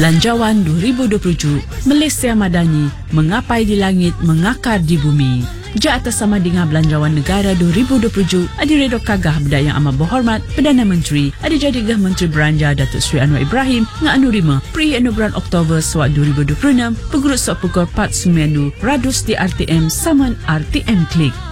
Belanjawan 2027, Malaysia Madani, mengapai di langit, mengakar di bumi. Ja atas sama dengan Belanjawan Negara 2027, Adiredo Kagah Benda Yang Amat Berhormat Perdana Menteri, Adijadigah Menteri Beranja Datuk Seri Anwar Ibrahim, Nganurima, Pri Bulan Oktober Swat 2026, Pegurut Sok Pukul 4 Semenu, Radus di RTM Saman RTM Klik.